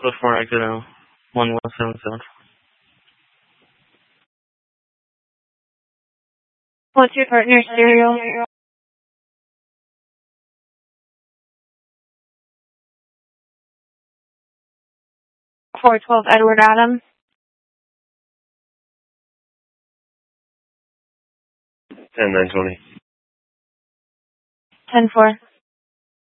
Before exit 1177. What's your partner's serial? 412 Edward Adams. 10920. 10-4.